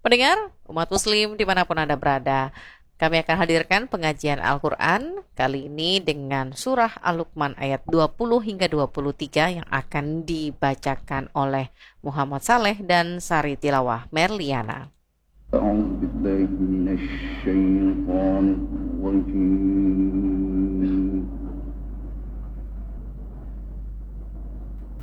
Pendengar, umat muslim dimanapun Anda berada, kami akan hadirkan pengajian Al-Quran kali ini dengan surah Al-Luqman ayat 20 hingga 23 yang akan dibacakan oleh Muhammad Saleh dan Sari Tilawah Merliana. أعوذ بالله من الشيطان الرجيم